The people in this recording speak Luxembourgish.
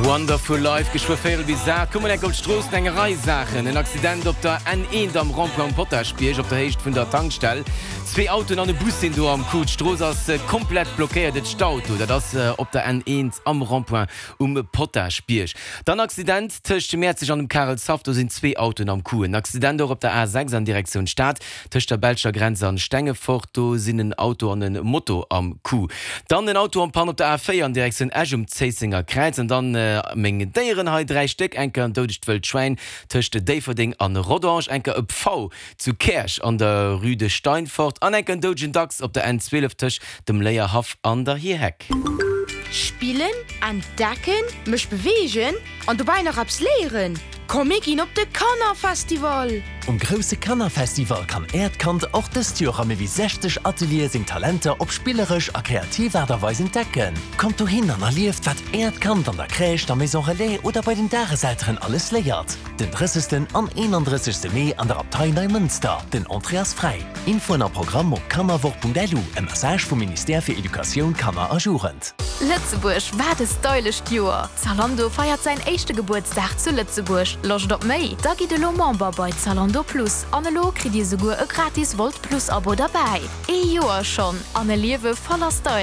Wonderful Life geschwafel wie sagt kommen op Stroß engerei Sachen ein Accident op der N1 am Rond Potterspiel op der Hecht vun der Tankstelle 2 Autos an den Bus sind du am Kutstroß komplett blockiert Stau oder das op der N1 am Rondpoint Potterspiel dann Accident töchte Mä sich an dem Karl Saft sind 2 Autos am Kuh ein Accident op der A6 an Direktion Staat töcht der Belscher Grenze an Stängeforto sind ein Auto an den Motto am Kuh dann ein Auto am Pan op der A4 an Direktion Zesinger Kreiz und dann menge Deieren 3 Stück enker an Dodewelt Schwein töchte Daverding an Rodange enker op V zu Kersch an der Rüde Steinfort an enker Dogen Dax op der N12 Tisch dem Leierhaf an der Hierheck. Spielen, entdecken, mich bewegen und dabei noch abs lehren. Komm ich ihn op de Kanner Festival. Grosse Kannerfestival kann Erdkant auch des Türramme wie 60 Atelier sind Talente op spielerisch a kreativerderweise entdecken. Kommt du hin an erlieft wat Erdkant an der Kräch der Maison Relais oder bei den Dareselteren alles leiert. Den 30. an 31. Mai an der Abtei Neumünster, den Andreas frei. Info in Programm op kammerwoch.lu, ein Message vom Minister für Education Kammer ajurend. Lützeburg war das steulisch Jahr. Zalando feiert sein echte Geburtstag zu Lützeburg. Losch dort Mai, da geht de Lomember bei Zalando Plus. Anelo kriegt ihr sogar ein gratis Volt Plus Abo dabei. Jahr schon, an Liewe voller Style.